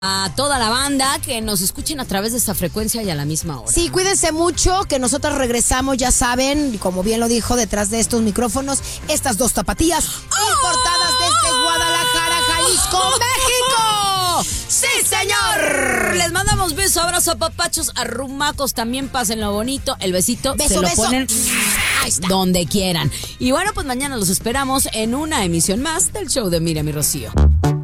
A toda la banda que nos escuchen a través de esta frecuencia y a la misma hora. Sí, cuídense mucho, que nosotros regresamos, ya saben, como bien lo dijo detrás de estos micrófonos, estas dos tapatías importadas desde Guadalajara, Jalisco, México. ¡Sí, señor! Les mandamos beso, abrazo, papachos, arrumacos, también pásenlo bonito. El besito beso, se lo beso. ponen Ahí está. donde quieran. Y bueno, pues mañana los esperamos en una emisión más del show de Miriam y Rocío.